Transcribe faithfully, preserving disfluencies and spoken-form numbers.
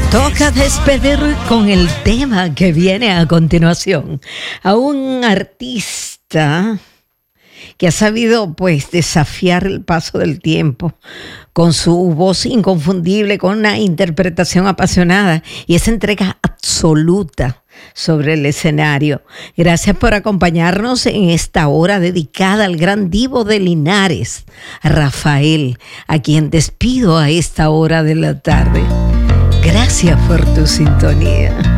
Toca despedir con el tema que viene a continuación a un artista que ha sabido pues desafiar el paso del tiempo con su voz inconfundible, con una interpretación apasionada y esa entrega absoluta sobre el escenario. Gracias por acompañarnos en esta hora dedicada al gran divo de Linares, Rafael, a quien despido a esta hora de la tarde. Gracias por tu sintonía.